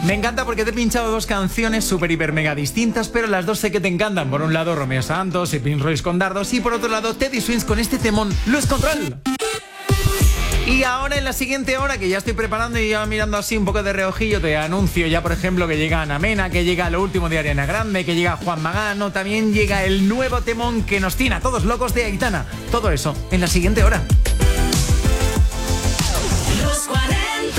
Me encanta porque te he pinchado dos canciones súper, hiper, mega distintas, pero las dos sé que te encantan. Por un lado, Romeo Santos y Prince Royce con Dardos, y por otro lado, Teddy Swims con este temón, Luz Control. Y ahora en la siguiente hora, que ya estoy preparando y ya mirando así un poco de reojillo, te anuncio ya, por ejemplo, que llega Ana Mena, que llega Lo Último de Ariana Grande, que llega Juan Magano, también llega el nuevo temón que nos tiene a todos locos de Aitana. Todo eso en la siguiente hora. Los 40.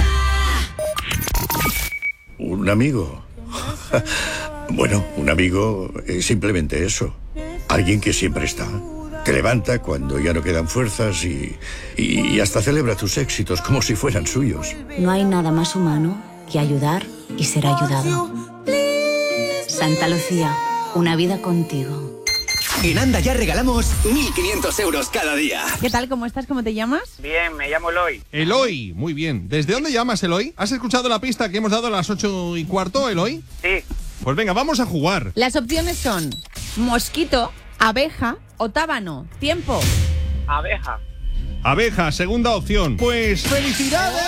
¿Un amigo? Bueno, un amigo es simplemente eso. Alguien que siempre está. Te levanta cuando ya no quedan fuerzas y hasta celebra tus éxitos como si fueran suyos. No hay nada más humano que ayudar y ser ayudado. Santa Lucía, una vida contigo. En Anda ya regalamos 1.500 euros cada día. ¿Qué tal? ¿Cómo estás? ¿Cómo te llamas? Bien, me llamo Eloy. Eloy, muy bien. ¿Desde dónde llamas, Eloy? ¿Has escuchado la pista que hemos dado a las 8:15, Eloy? Sí. Pues venga, vamos a jugar. Las opciones son mosquito, abeja o tábano. Tiempo. Abeja. Abeja, segunda opción. Pues ¡felicidades!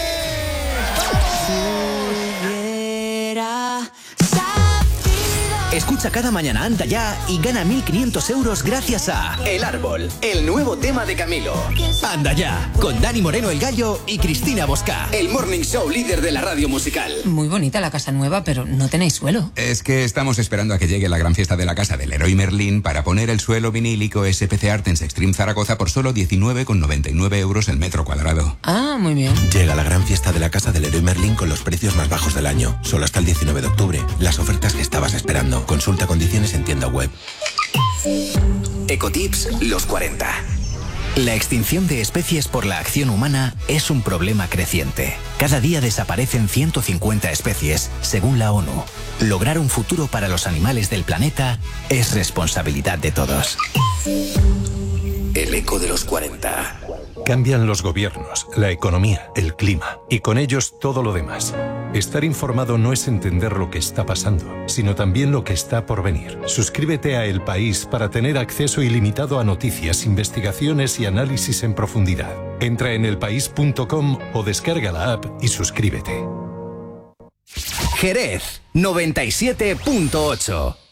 Escucha cada mañana Anda ya y gana 1.500 euros gracias a El Árbol, el nuevo tema de Camilo. Anda ya, con Dani Moreno el Gallo y Cristina Bosca, el morning show líder de la radio musical. Muy bonita la casa nueva, pero no tenéis suelo. Es que estamos esperando a que llegue la gran fiesta de la casa del Leroy Merlin para poner el suelo vinílico SPC Artens Extreme Zaragoza por solo 19,99 euros el metro cuadrado. Ah, muy bien. Llega la gran fiesta de la casa del Leroy Merlin con los precios más bajos del año. Solo hasta el 19 de octubre. Las ofertas que estabas esperando. Consulta condiciones en tienda web. Ecotips los 40. La extinción de especies por la acción humana es un problema creciente. Cada día desaparecen 150 especies, según la ONU. Lograr un futuro para los animales del planeta es responsabilidad de todos. El eco de los 40. Cambian los gobiernos, la economía, el clima y con ellos todo lo demás. Estar informado no es entender lo que está pasando, sino también lo que está por venir. Suscríbete a El País para tener acceso ilimitado a noticias, investigaciones y análisis en profundidad. Entra en elpaís.com o descarga la app y suscríbete. Jerez 97.8.